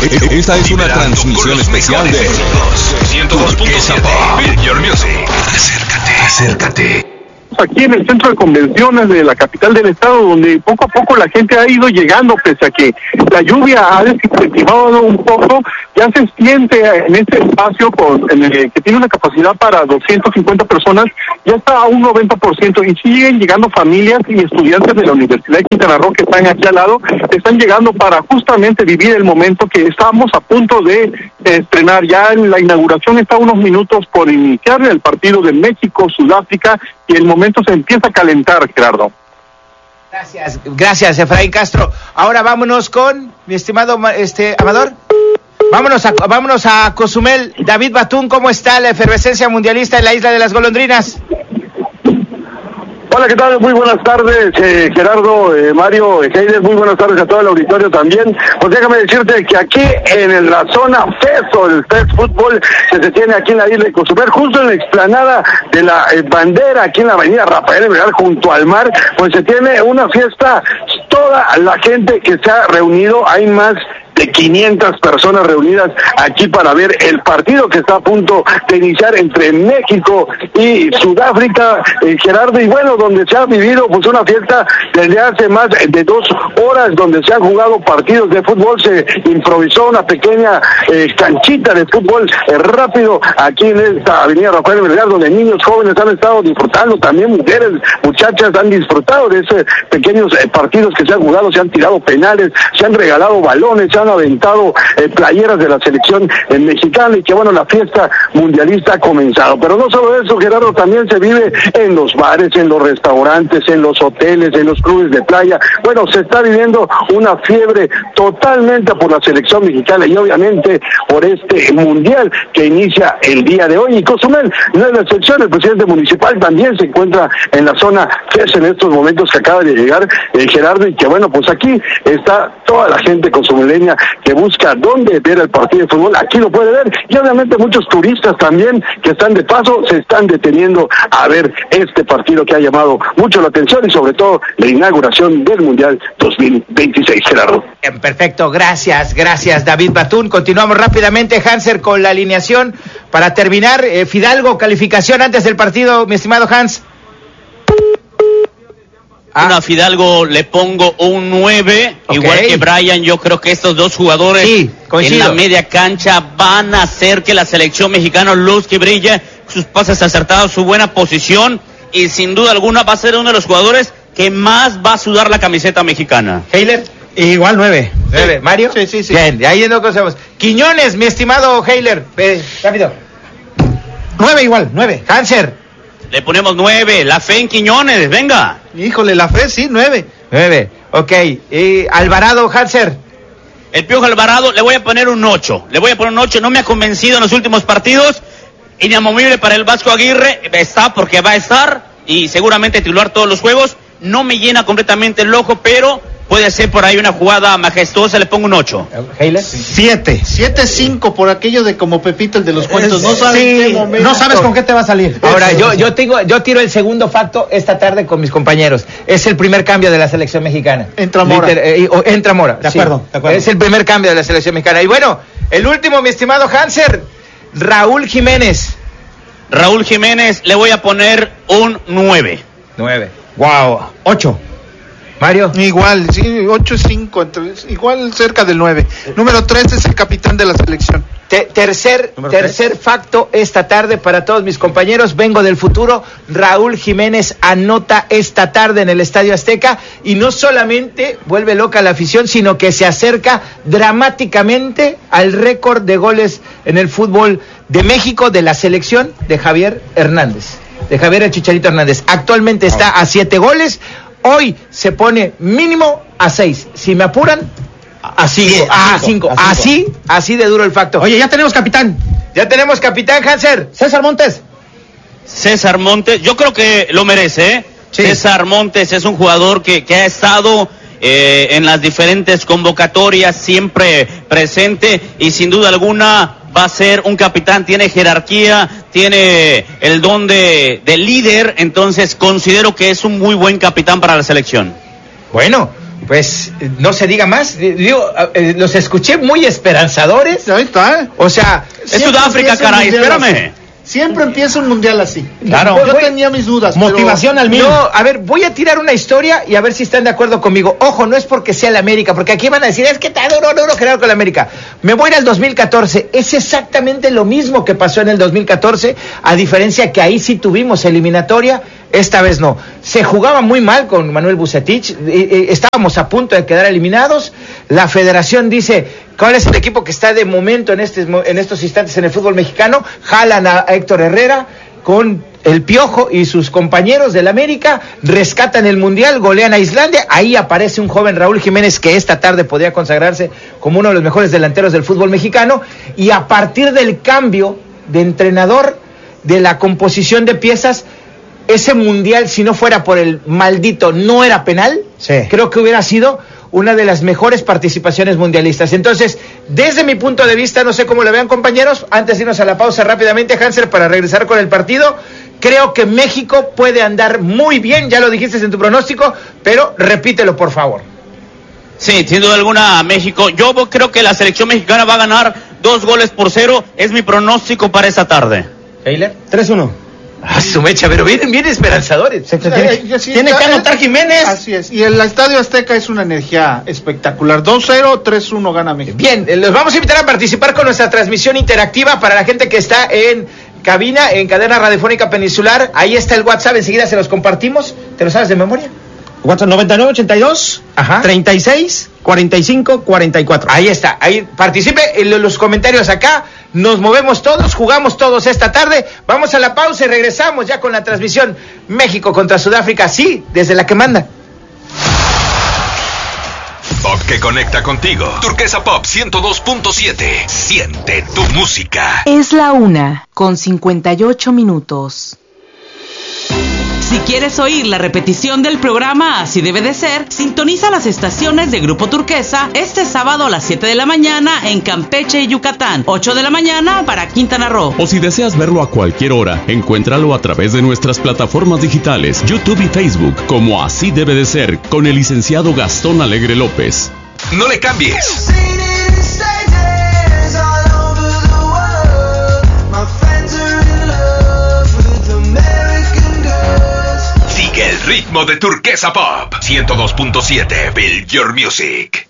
Esta es una transmisión especial de 102.7 Beat Your Music. Acércate. Aquí en el centro de convenciones de la capital del estado, donde poco a poco la gente ha ido llegando, pese a que la lluvia ha desincentivado un poco, ya se siente en este espacio que tiene una capacidad para 250 personas, ya está a un 90%, y siguen llegando familias y estudiantes de la Universidad de Quintana Roo que están aquí al lado, están llegando para justamente vivir el momento que estamos a punto de estrenar. Ya la inauguración está a unos minutos por iniciar el partido de México-Sudáfrica, y el momento se empieza a calentar, Gerardo. Gracias, Efraín Castro. Ahora vámonos con mi estimado Amador. Vámonos a Cozumel. David Batún, ¿cómo está la efervescencia mundialista en la isla de las golondrinas? Hola, ¿qué tal? Muy buenas tardes, Gerardo, Mario, Heider, muy buenas tardes a todo el auditorio también. Pues déjame decirte que aquí en la zona FES o el FES Fútbol que se tiene aquí en la isla de Cozumel, justo en la explanada de la bandera, aquí en la avenida Rafael Ebrard, junto al mar, pues se tiene una fiesta, toda la gente que se ha reunido, hay más de 500 personas reunidas aquí para ver el partido que está a punto de iniciar entre México y Sudáfrica, Gerardo, y bueno, donde se ha vivido pues una fiesta desde hace más de 2 horas, donde se han jugado partidos de fútbol, se improvisó una pequeña canchita de fútbol rápido aquí en esta avenida Rafael Vergara, donde niños jóvenes han estado disfrutando, también mujeres, muchachas han disfrutado de esos pequeños partidos que se han jugado, se han tirado penales, se han regalado balones, se han aventado playeras de la selección mexicana, y que bueno, la fiesta mundialista ha comenzado. Pero no solo eso, Gerardo, también se vive en los bares, en los restaurantes, en los hoteles, en los clubes de playa. Bueno, se está viviendo una fiebre totalmente por la selección mexicana y obviamente por este mundial que inicia el día de hoy. Y Cozumel no es la excepción, el presidente municipal también se encuentra en la zona FES en estos momentos que acaba de llegar, Gerardo, y que bueno, pues aquí está toda la gente cozumeleña que busca dónde ver el partido de fútbol, aquí lo puede ver, y obviamente muchos turistas también que están de paso se están deteniendo a ver este partido que ha llamado mucho la atención, y sobre todo la inauguración del Mundial 2026, Gerardo. Perfecto, gracias David Batún. Continuamos rápidamente, Hanser, con la alineación para terminar. Fidalgo, calificación antes del partido, mi estimado Hans. A Fidalgo le pongo un 9, okay. Igual que Brian. Yo creo que estos dos jugadores en la media cancha van a hacer que la selección mexicana luzca y brille, sus pases acertados, su buena posición, y sin duda alguna va a ser uno de los jugadores que más va a sudar la camiseta mexicana. Heiler, igual 9. Sí. ¿Mario? Sí. Bien, de ahí no conocemos. Quiñones, mi estimado Heiler, rápido. 9 igual, 9. Hanser. Le ponemos 9, la fe en Quiñones, venga. Híjole, la fe, sí, 9. 9, ok. Y Alvarado, Hanser. El Piojo Alvarado le voy a poner un 8. No me ha convencido en los últimos partidos. Inamovible para el Vasco Aguirre. Está porque va a estar. Y seguramente titular todos los juegos. No me llena completamente el ojo, pero puede ser por ahí una jugada majestuosa. Le pongo un 8. ¿Heiler? 7-5 por aquello de como Pepito, el de los cuentos. No sabes en qué momento. No sabes con qué te va a salir. Ahora, yo tiro el segundo facto esta tarde con mis compañeros. Es el primer cambio de la selección mexicana. Entra Mora. Entra Mora. De acuerdo. Es el primer cambio de la selección mexicana. Y bueno, el último, mi estimado Hanser, Raúl Jiménez. Raúl Jiménez, le voy a poner un 9. 9. Wow. 8. Mario. Igual, sí, 8-5, entonces, igual cerca del 9. Número 3 es el capitán de la selección. Tercer facto esta tarde para todos mis compañeros. Vengo del futuro. Raúl Jiménez anota esta tarde en el Estadio Azteca, y no solamente vuelve loca la afición, sino que se acerca dramáticamente al récord de goles en el fútbol de México de la selección de Javier Hernández, de Javier el Chicharito Hernández. Actualmente está a 7 goles. Hoy se pone mínimo a 6. Si me apuran, a 5. A 5. Así de duro el facto. Oye, ya tenemos capitán. Hanser. César Montes, yo creo que lo merece, ¿eh? Sí. César Montes es un jugador que ha estado en las diferentes convocatorias, siempre presente, y sin duda alguna va a ser un capitán. Tiene jerarquía, tiene el don de líder, entonces considero que es un muy buen capitán para la selección. Bueno, Pues no se diga más. Digo, los escuché muy esperanzadores. Ahí está. O sea, es Sudáfrica, caray, espérame. Siempre empieza un mundial así. Claro. Yo tenía mis dudas. Motivación al mil. No, a ver, voy a tirar una historia y a ver si están de acuerdo conmigo. Ojo, no es porque sea la América, porque aquí van a decir, es que está duro, Gerardo, con la América. Me voy al 2014. Es exactamente lo mismo que pasó en el 2014, a diferencia que ahí sí tuvimos eliminatoria. Esta vez no. Se jugaba muy mal con Manuel Vucetich. Estábamos a punto de quedar eliminados. La federación dice, ¿cuál es el equipo que está de momento en estos instantes en el fútbol mexicano? Jalan a Héctor Herrera con el Piojo y sus compañeros del América, rescatan el Mundial, golean a Islandia. Ahí aparece un joven Raúl Jiménez que esta tarde podría consagrarse como uno de los mejores delanteros del fútbol mexicano. Y a partir del cambio de entrenador, de la composición de piezas, ese Mundial, si no fuera por el maldito no era penal, sí, creo que hubiera sido una de las mejores participaciones mundialistas. Entonces, desde mi punto de vista, no sé cómo lo vean, compañeros, antes de irnos a la pausa rápidamente, Hanser, para regresar con el partido, creo que México puede andar muy bien, ya lo dijiste en tu pronóstico, pero repítelo, por favor. Sí, sin duda alguna, México. Yo creo que la selección mexicana va a ganar 2-0, es mi pronóstico para esta tarde. ¿Eiler? 3-1. Ah, su mecha, pero bien esperanzadores. Tiene que anotar Jiménez. Así es. Y el Estadio Azteca es una energía espectacular. 2-0, 3-1 gana México. Bien, los vamos a invitar a participar con nuestra transmisión interactiva para la gente que está en cabina, en cadena radiofónica peninsular. Ahí está el WhatsApp, enseguida se los compartimos. ¿Te lo sabes de memoria? WhatsApp 9982 36 45 44. Ahí está, ahí participe en los comentarios acá. Nos movemos todos, jugamos todos esta tarde. Vamos a la pausa y regresamos ya con la transmisión México contra Sudáfrica, sí, desde la que manda. Pop que conecta contigo. Turquesa Pop 102.7. Siente tu música. Es la 1:58. Si quieres oír la repetición del programa Así Debe de Ser, sintoniza las estaciones de Grupo Turquesa este sábado a las 7 de la mañana en Campeche y Yucatán, 8 de la mañana para Quintana Roo. O si deseas verlo a cualquier hora, encuéntralo a través de nuestras plataformas digitales, YouTube y Facebook, como Así Debe de Ser, con el licenciado Gastón Alegre López. No le cambies. El ritmo de Turquesa Pop 102.7. Build Your Music.